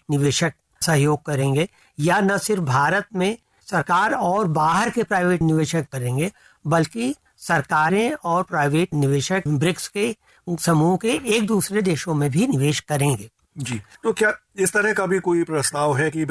निवेशक सहयोग करेंगे, या न सिर्फ भारत में सरकार और बाहर के प्राइवेट निवेशक करेंगे, बल्कि सरकारें और प्राइवेट निवेशक ब्रिक्स के समूह के एक दूसरे देशों में भी निवेश करेंगे। जी, तो क्या इस तरह का भी कोई प्रस्ताव है कि